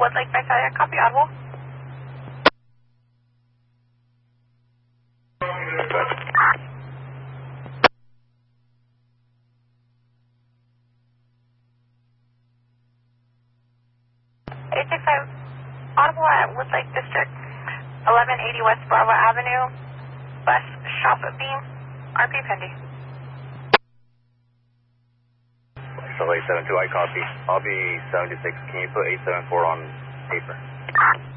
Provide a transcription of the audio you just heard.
Woodlake Visalia, copy audible. Audible at Woodlake District, 1180 West Bravo Avenue, bus shop beam, RP pending. So 872, I copy. I'll be 76. Can you put 874 on paper?